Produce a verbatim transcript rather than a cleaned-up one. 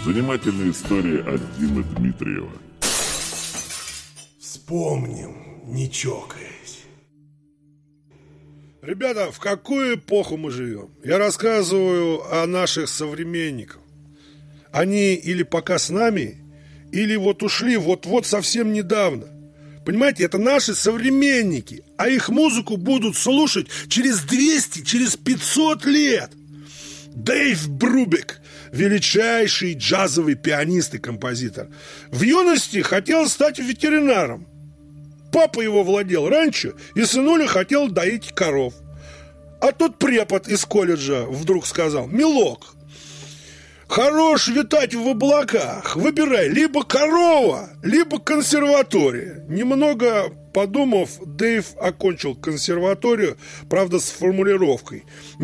Занимательные истории от Димы Дмитриева. Вспомним, не чокаясь. Ребята, в какую эпоху мы живем? Я рассказываю о наших современниках. Они или пока с нами, или вот ушли вот-вот совсем недавно. Понимаете, это наши современники, а их музыку будут слушать через двести, через пятьсот лет. Дэйв Брубек, величайший джазовый пианист и композитор, в юности хотел стать ветеринаром. Папа его владел ранчо, и сынуля хотел доить коров. А тот препод из колледжа вдруг сказал: «Милок, хорош витать в облаках, выбирай либо корова, либо консерватория». Немного подумав, Дэйв окончил консерваторию, правда, с формулировкой: